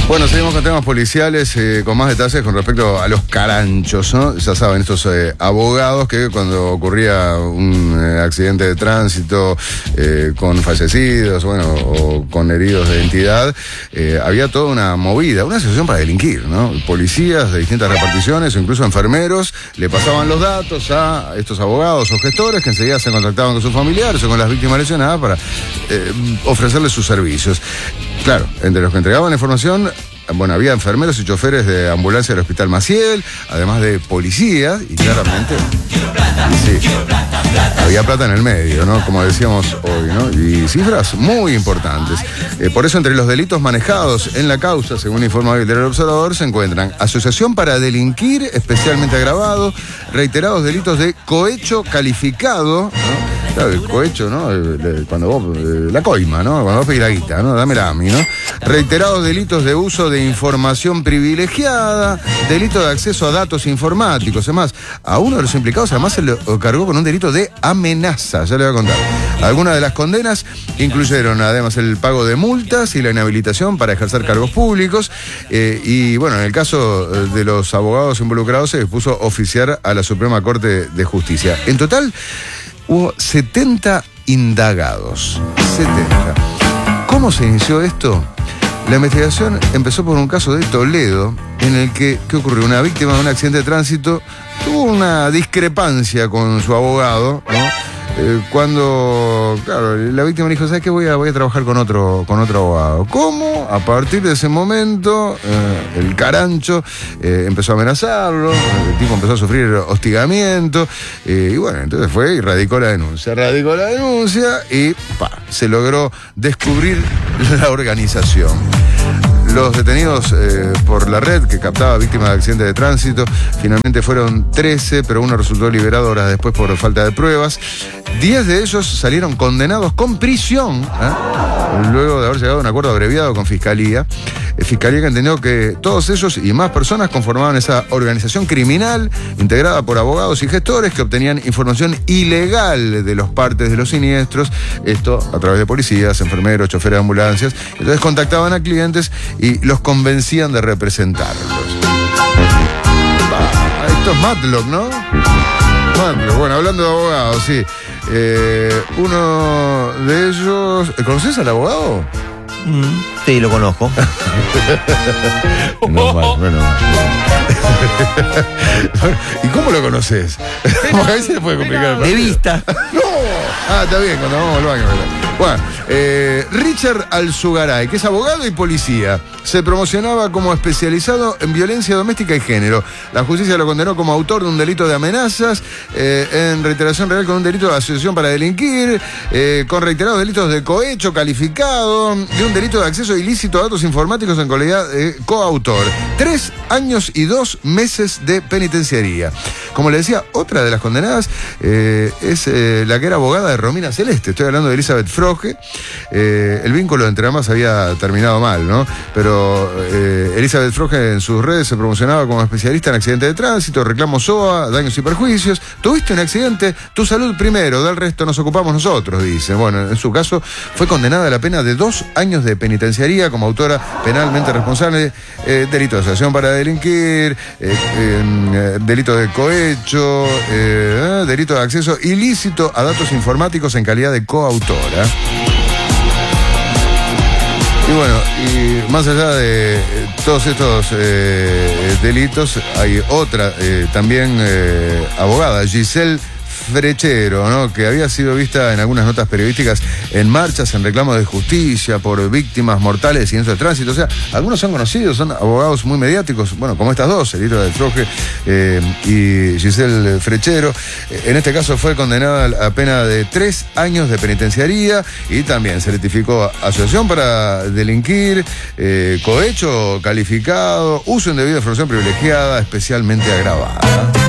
Bueno, seguimos con temas policiales, con más detalles con respecto a los caranchos, ¿no? Ya saben, estos abogados que cuando ocurría un accidente de tránsito con fallecidos, bueno, o con heridos de identidad, había toda una movida, una asociación para delinquir, ¿no? Policías de distintas reparticiones o incluso enfermeros le pasaban los datos a estos abogados o gestores que enseguida se contactaban con sus familiares o con las víctimas lesionadas para ofrecerles sus servicios. Claro, entre los que entregaban la información, bueno, había enfermeros y choferes de ambulancia del Hospital Maciel, además de policías, y claramente sí, había plata en el medio, ¿no? Como decíamos hoy, ¿no? Y cifras muy importantes. Por eso, entre los delitos manejados en la causa, según informa el Diario El Observador, se encuentran asociación para delinquir, especialmente agravado, reiterados delitos de cohecho calificado, ¿no? Claro, el cohecho, ¿no? Cuando vos, la coima, ¿no? Cuando vos pedís la guita, ¿no? Dámela a mí, ¿no? Reiterados delitos de uso de información privilegiada, delito de acceso a datos informáticos. Además, a uno de los implicados además se le cargó con un delito de amenaza, ya le voy a contar. Algunas de las condenas incluyeron además el pago de multas y la inhabilitación para ejercer cargos públicos. Y bueno, en el caso de los abogados involucrados se dispuso oficiar a la Suprema Corte de Justicia. En total, hubo 70 indagados. 70. ¿Cómo se inició esto? La investigación empezó por un caso de Toledo, en el que, ¿qué ocurrió? Una víctima de un accidente de tránsito tuvo una discrepancia con su abogado, ¿no? Cuando, claro, la víctima dijo, ¿sabes qué? Voy a trabajar con otro abogado. ¿Cómo? A partir de ese momento, el carancho empezó a amenazarlo, el tipo empezó a sufrir hostigamiento, y bueno, entonces fue y radicó la denuncia. Y se logró descubrir la organización. Los detenidos por la red que captaba víctimas de accidentes de tránsito finalmente fueron 13, pero uno resultó liberado horas después por falta de pruebas. 10 de ellos salieron condenados con prisión, luego de haber llegado a un acuerdo abreviado con Fiscalía. Fiscalía que entendió que todos ellos y más personas conformaban esa organización criminal integrada por abogados y gestores que obtenían información ilegal de los partes de los siniestros, esto a través de policías, enfermeros, choferes de ambulancias. Entonces contactaban a clientes y los convencían de representarlos. Esto es Matlock, ¿no? Matlock. Bueno, hablando de abogados, sí. Uno de ellos... ¿Conoces al abogado? Sí, lo conozco. Menos mal. ¿Y cómo lo conoces? Porque a veces se puede complicar. De vista. ¡No! Está bien, cuando vamos al baño, ¿verdad? Bueno, Richard Alzugaray, que es abogado y policía, se promocionaba como especializado en violencia doméstica y género. La justicia lo condenó como autor de un delito de amenazas, en reiteración real con un delito de asociación para delinquir, con reiterados delitos de cohecho calificado y un delito de acceso ilícito a datos informáticos en calidad de coautor. 3 años y 2 meses de penitenciaría. Como le decía, otra de las condenadas es la que era abogada de Romina Celeste. Estoy hablando de Elizabeth Froge. El vínculo entre ambas había terminado mal, ¿no? Pero Elizabeth Froge en sus redes se promocionaba como especialista en accidentes de tránsito, reclamos SOA, daños y perjuicios. Tuviste un accidente, tu salud primero, del resto nos ocupamos nosotros, dice. Bueno, en su caso fue condenada a la pena de 2 años de penitenciaría como autora penalmente responsable, delito de asociación para delinquir, delito de cohecho, delito de acceso ilícito a datos informáticos en calidad de coautora. Y bueno, y más allá de todos estos delitos, hay otra también abogada, Giselle Frechero, ¿no? Que había sido vista en algunas notas periodísticas en marchas en reclamo de justicia por víctimas mortales de siniestros de tránsito. O sea, algunos son conocidos, son abogados muy mediáticos, bueno, como estas dos, Elizabeth Froge y Giselle Frechero. En este caso fue condenada a pena de 3 años de penitenciaría y también se le tipificó asociación para delinquir, cohecho calificado, uso indebido de información privilegiada, especialmente agravada.